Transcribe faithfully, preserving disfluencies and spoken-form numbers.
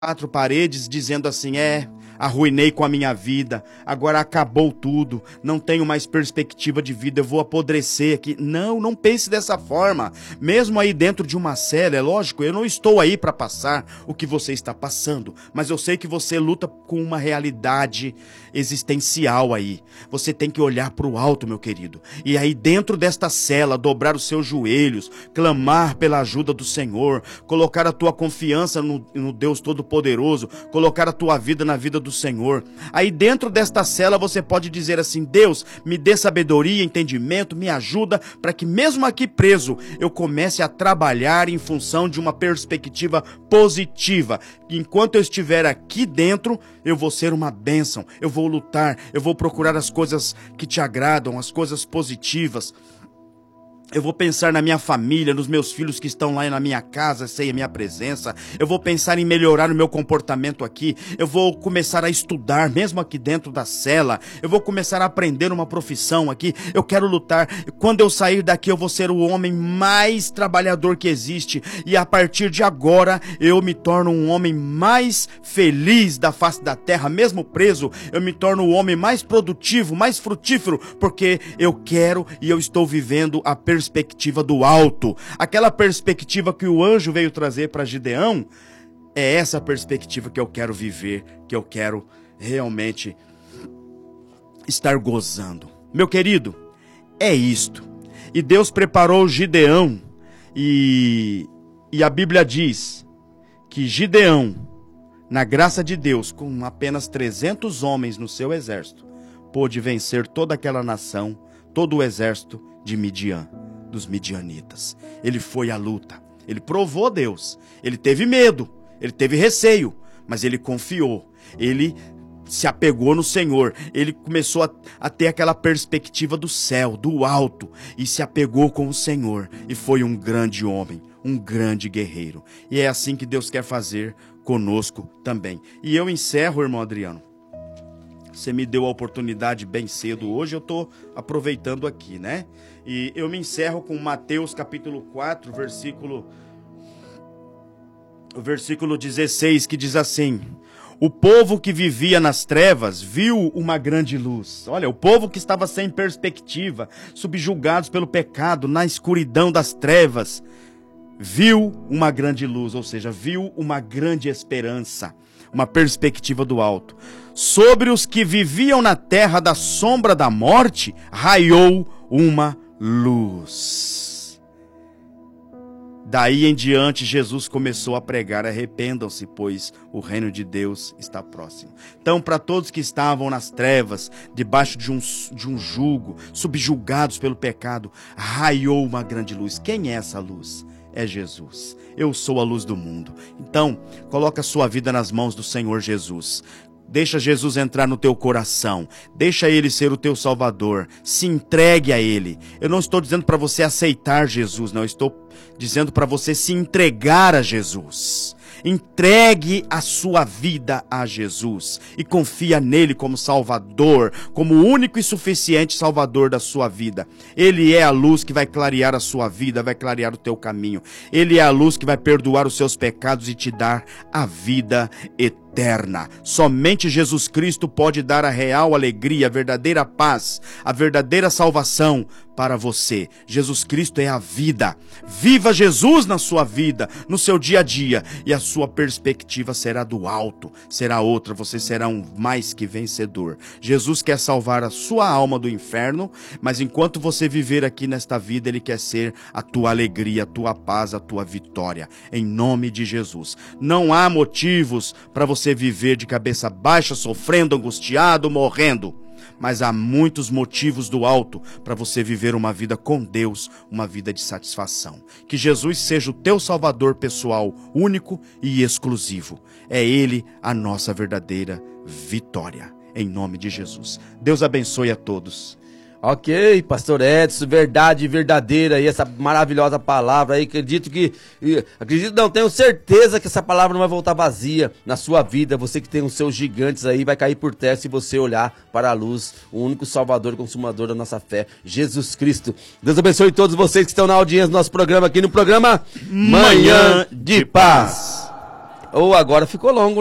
quatro paredes dizendo assim, é, arruinei com a minha vida, agora acabou tudo, não tenho mais perspectiva de vida, eu vou apodrecer aqui. Não, não pense dessa forma. Mesmo aí dentro de uma cela, é lógico, eu não estou aí para passar o que você está passando, mas eu sei que você luta com uma realidade existencial aí. Você tem que olhar para o alto, meu querido, e aí dentro desta cela, dobrar os seus joelhos, clamar pela ajuda do Senhor, colocar a tua confiança no, no Deus Todo-Poderoso, colocar a tua vida na vida do Senhor. Aí dentro desta cela você pode dizer assim, Deus, me dê sabedoria, entendimento, me ajuda para que mesmo aqui preso, eu comece a trabalhar em função de uma perspectiva positiva. Enquanto eu estiver aqui dentro, eu vou ser uma bênção, eu vou lutar, eu vou procurar as coisas que te agradam, as coisas positivas. Eu vou pensar na minha família, nos meus filhos que estão lá na minha casa, sem a minha presença. Eu vou pensar em melhorar o meu comportamento aqui. Eu vou começar a estudar, mesmo aqui dentro da cela. Eu vou começar a aprender uma profissão aqui. Eu quero lutar. Quando eu sair daqui, eu vou ser o homem mais trabalhador que existe. E a partir de agora, eu me torno um homem mais feliz da face da terra. Mesmo preso, eu me torno o homem mais produtivo, mais frutífero, porque eu quero e eu estou vivendo a perspectiva perspectiva do alto, aquela perspectiva que o anjo veio trazer para Gideão. É essa perspectiva que eu quero viver, que eu quero realmente estar gozando. Meu querido, é isto. E Deus preparou Gideão, e, e a Bíblia diz que Gideão, na graça de Deus, com apenas trezentos homens no seu exército, pôde vencer toda aquela nação, todo o exército de Midian, dos midianitas. Ele foi à luta, ele provou Deus, ele teve medo, ele teve receio, mas ele confiou, ele se apegou no Senhor, ele começou a, a ter aquela perspectiva do céu, do alto, e se apegou com o Senhor, e foi um grande homem, um grande guerreiro. E é assim que Deus quer fazer conosco também. E eu encerro, irmão Adriano. Você me deu a oportunidade bem cedo hoje, eu estou aproveitando aqui, né? E eu me encerro com Mateus capítulo quatro, versículo, o versículo dezesseis, que diz assim: o povo que vivia nas trevas viu uma grande luz. Olha, o povo que estava sem perspectiva, subjugados pelo pecado, na escuridão das trevas, viu uma grande luz, ou seja, viu uma grande esperança, uma perspectiva do alto. Sobre os que viviam na terra da sombra da morte, raiou uma luz. Daí em diante, Jesus começou a pregar: arrependam-se, pois o reino de Deus está próximo. Então, para todos que estavam nas trevas, debaixo de um, de um jugo, subjugados pelo pecado, raiou uma grande luz. Quem é essa luz? É Jesus. Eu sou a luz do mundo. Então, coloca a sua vida nas mãos do Senhor Jesus. Deixa Jesus entrar no teu coração. Deixa Ele ser o teu Salvador. Se entregue a Ele. Eu não estou dizendo para você aceitar Jesus, não. Eu estou dizendo para você se entregar a Jesus. Entregue a sua vida a Jesus e confia nele como Salvador, como o único e suficiente Salvador da sua vida. Ele é a luz que vai clarear a sua vida, vai clarear o teu caminho. Ele é a luz que vai perdoar os seus pecados e te dar a vida eterna. Somente Jesus Cristo pode dar a real alegria, a verdadeira paz, a verdadeira salvação para você. Jesus Cristo é a vida. Viva Jesus na sua vida, no seu dia a dia, e a sua perspectiva será do alto, será outra, você será um mais que vencedor. Jesus quer salvar a sua alma do inferno, mas enquanto você viver aqui nesta vida, Ele quer ser a tua alegria, a tua paz, a tua vitória, em nome de Jesus. Não há motivos para você viver de cabeça baixa, sofrendo, angustiado, morrendo. Mas há muitos motivos do alto para você viver uma vida com Deus, uma vida de satisfação. Que Jesus seja o teu Salvador pessoal, único e exclusivo. É Ele a nossa verdadeira vitória. Em nome de Jesus. Deus abençoe a todos. Ok, pastor Edson, verdade verdadeira aí, essa maravilhosa palavra aí, acredito que, acredito não, tenho certeza que essa palavra não vai voltar vazia na sua vida. Você que tem os seus gigantes aí, vai cair por terra se você olhar para a luz, o único salvador e consumador da nossa fé, Jesus Cristo. Deus abençoe todos vocês que estão na audiência do nosso programa aqui no programa Manhã de Paz. Ou agora ficou longo.